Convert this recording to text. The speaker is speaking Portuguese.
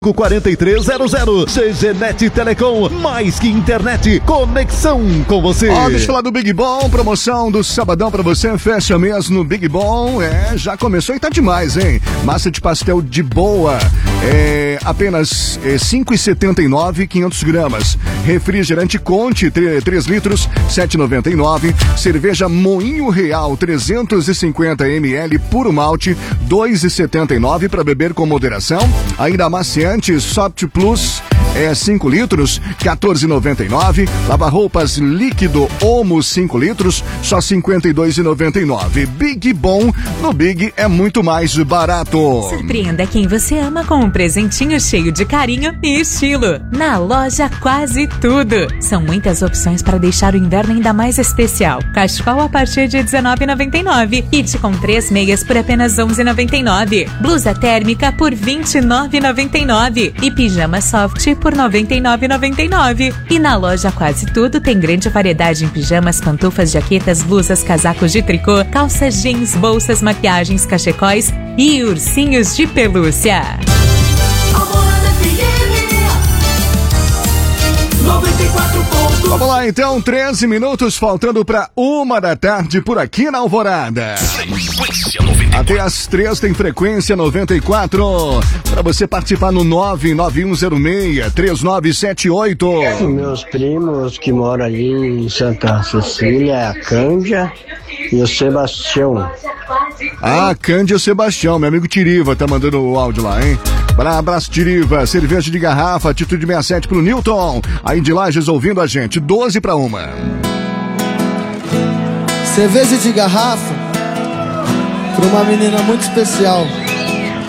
4300 CGNet Telecom, mais que internet, conexão com você. Deixa eu falar do Big Bom, promoção do sabadão pra você, fecha mês no Big Bom, já começou e tá demais, hein? Massa de pastel de boa, apenas 5,79, 500 gramas. Refrigerante Conte, 3 litros, 7,99. Cerveja Moinho Real, 350 ml, puro malte, 2,79 para beber com moderação. Ainda amaciante Soft Plus 5 litros, 14,99. Lava-roupas líquido Omo 5 litros, só 52,99. Big Bom, no Big é muito mais barato. Surpreenda quem você ama com um presentinho cheio de carinho e estilo. Na loja Quase Tudo. São muitas opções para deixar o inverno ainda mais especial. Cachecol a partir de R$19,99. Kit com 3 meias por apenas R$11,99. Blusa térmica por R$29,99. E pijama soft por R$99,99. E na loja Quase Tudo tem grande variedade em pijamas, pantufas, jaquetas, blusas, casacos de tricô, calças jeans, bolsas, maquiagens, cachecóis e ursinhos de pelúcia. Vamos lá então, 13 minutos faltando para 1h por aqui na Alvorada. Até às 3 tem frequência 94. Para você participar no 99106-3978. Meus primos que moram ali em Santa Cecília, a Cândia e o Sebastião. Ah, Cândia e o Sebastião, meu amigo Tiriva tá mandando o áudio lá, hein? Abraço, Tiriva. Cerveja de garrafa, Atitude 67 pro Newton. Aí de Lages ouvindo a gente, 12-1. Cerveja de garrafa pra uma menina muito especial.